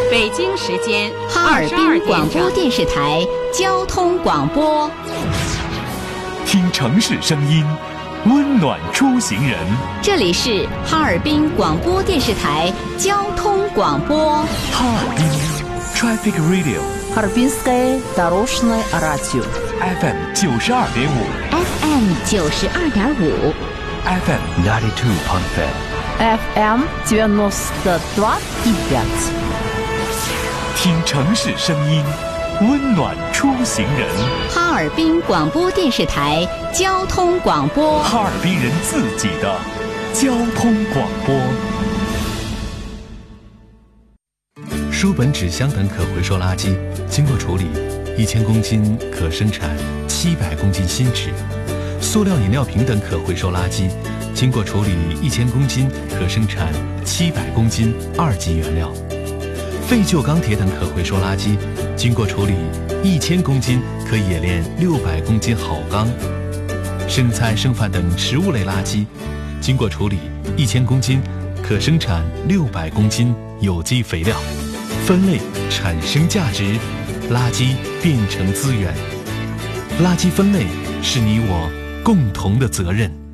北京时间哈尔滨广播电视台交通广播。 听城市声音，温暖出行人。 这里是哈尔滨广播电视台交通广播。 哈尔滨 Traffic Radio， Харбинское дорожное радио FM 92.5 ，FM 92.5 ，FM 92.5 FM 92.5。 听城市声音，温暖出行人。 哈尔滨广播电视台交通广播， 哈尔滨人自己的交通广播。 书本、纸箱等可回收垃圾经过处理，1000公斤可生产700公斤新纸；塑料饮料瓶等可回收垃圾经过处理1000公斤可生产700公斤2级原料；废旧钢铁等可回收垃圾经过处理1000公斤可冶炼600公斤好钢；剩菜剩饭等食物类垃圾经过处理1000公斤可生产600公斤有机肥料。分类产生价值，垃圾变成资源。垃圾分类是你我共同的责任。